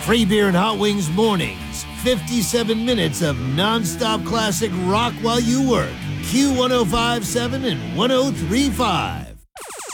Free beer and hot wings mornings. 57 minutes of nonstop classic rock while you work. Q1057 and 1035.